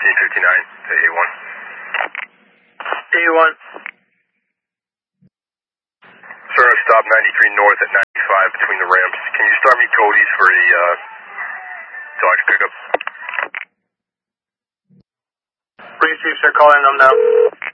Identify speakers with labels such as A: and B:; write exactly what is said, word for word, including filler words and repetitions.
A: fourteen fifty-nine to A one.
B: A one.
A: Sir, stop ninety-three north at ninety-five between the ramps. Can you start me Cody's for a uh, Dodge pickup?
B: Receive, sir. Calling them now.